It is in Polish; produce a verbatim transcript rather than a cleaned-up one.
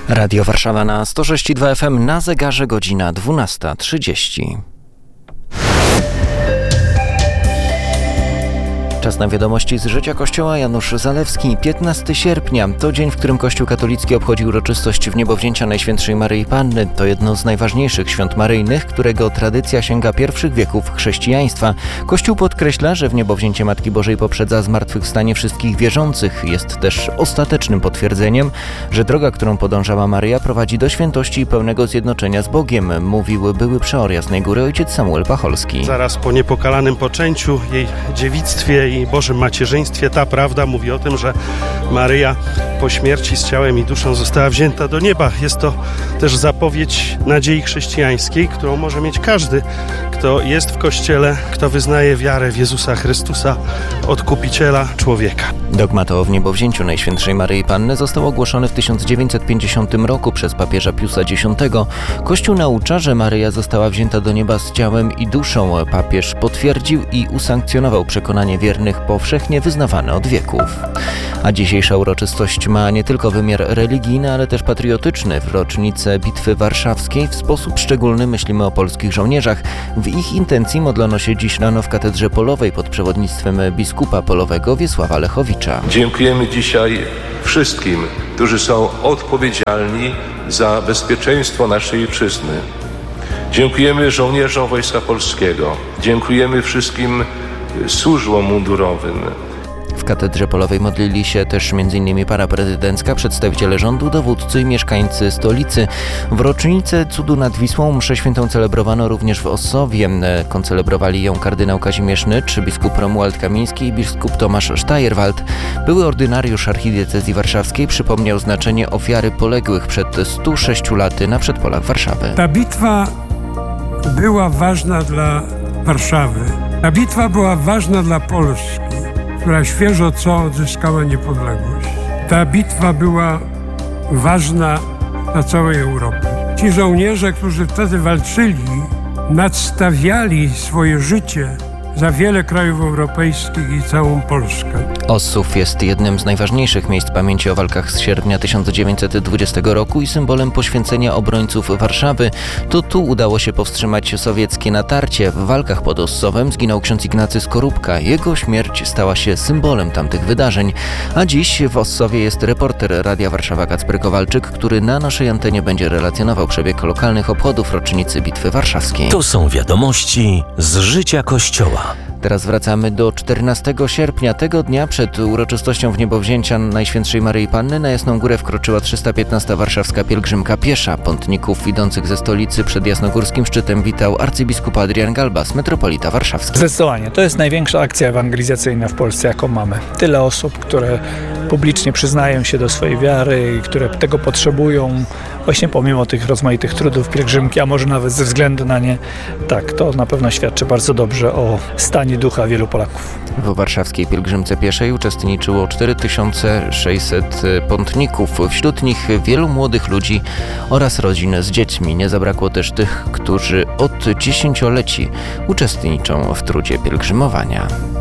Radio Warszawa na sto sześć i dwa F M, na zegarze godzina dwunasta trzydzieści. Czas na wiadomości z życia Kościoła. Janusz Zalewski. piętnastego sierpnia to dzień, w którym Kościół katolicki obchodzi uroczystość Wniebowzięcia Najświętszej Maryi Panny. To jedno z najważniejszych świąt maryjnych, którego tradycja sięga pierwszych wieków chrześcijaństwa. Kościół podkreśla, że Wniebowzięcie Matki Bożej poprzedza zmartwychwstanie wszystkich wierzących. Jest też ostatecznym potwierdzeniem, że droga, którą podążała Maryja, prowadzi do świętości i pełnego zjednoczenia z Bogiem, mówił były przeor Jasnej Góry ojciec Samuel Pacholski. Zaraz po niepokalanym poczęciu, jej dziewictwie i Bożym macierzyństwie ta prawda mówi o tym, że Maryja po śmierci z ciałem i duszą została wzięta do nieba. Jest to też zapowiedź nadziei chrześcijańskiej, którą może mieć każdy, kto jest w Kościele, kto wyznaje wiarę w Jezusa Chrystusa, Odkupiciela człowieka. Dogmat o Wniebowzięciu Najświętszej Maryi Panny został ogłoszony w tysiąc dziewięćset pięćdziesiątym roku przez papieża Piusa Dziesiątego. Kościół naucza, że Maryja została wzięta do nieba z ciałem i duszą. Papież potwierdził i usankcjonował przekonanie wiernych powszechnie wyznawane od wieków. A dzisiejsza uroczystość ma nie tylko wymiar religijny, ale też patriotyczny. W rocznicę Bitwy Warszawskiej w sposób szczególny myślimy o polskich żołnierzach. W ich intencji modlono się dziś rano w Katedrze Polowej pod przewodnictwem biskupa polowego Wiesława Lechowicza. Dziękujemy dzisiaj wszystkim, którzy są odpowiedzialni za bezpieczeństwo naszej ojczyzny. Dziękujemy żołnierzom Wojska Polskiego. Dziękujemy wszystkim służbom mundurowym. W Katedrze Polowej modlili się też m.in. para prezydencka, przedstawiciele rządu, dowódcy i mieszkańcy stolicy. W rocznicę cudu nad Wisłą mszę świętą celebrowano również w Ossowie. Koncelebrowali ją kardynał Kazimierz Nycz, biskup Romuald Kamiński i biskup Tomasz Steyerwald. Były ordynariusz archidiecezji warszawskiej przypomniał znaczenie ofiary poległych przed stu sześciu laty na przedpolach Warszawy. Ta bitwa była ważna dla Warszawy. Ta bitwa była ważna dla Polski, która świeżo co odzyskała niepodległość. Ta bitwa była ważna dla całej Europy. Ci żołnierze, którzy wtedy walczyli, nadstawiali swoje życie za wiele krajów europejskich i całą Polskę. Ossów jest jednym z najważniejszych miejsc pamięci o walkach z sierpnia tysiąc dziewięćset dwudziestego roku i symbolem poświęcenia obrońców Warszawy. To tu udało się powstrzymać sowieckie natarcie. W walkach pod Ossowem zginął ksiądz Ignacy Skorupka. Jego śmierć stała się symbolem tamtych wydarzeń. A dziś w Ossowie jest reporter Radia Warszawa Kacper Kowalczyk, który na naszej antenie będzie relacjonował przebieg lokalnych obchodów rocznicy Bitwy Warszawskiej. To są wiadomości z życia Kościoła. Teraz wracamy do czternastego sierpnia. Tego dnia przed uroczystością Wniebowzięcia Najświętszej Maryi Panny na Jasną Górę wkroczyła trzysta piętnasta warszawska pielgrzymka piesza. Pątników idących ze stolicy przed jasnogórskim szczytem witał arcybiskup Adrian Galbas, metropolita warszawski. Zdecydowanie. To jest największa akcja ewangelizacyjna w Polsce, jaką mamy. Tyle osób, które publicznie przyznają się do swojej wiary i które tego potrzebują, właśnie pomimo tych rozmaitych trudów pielgrzymki, a może nawet ze względu na nie. Tak, to na pewno świadczy bardzo dobrze o stanie ducha wielu Polaków. W warszawskiej pielgrzymce pieszej uczestniczyło cztery tysiące sześćset pątników. Wśród nich wielu młodych ludzi oraz rodzin z dziećmi. Nie zabrakło też tych, którzy od dziesięcioleci uczestniczą w trudzie pielgrzymowania.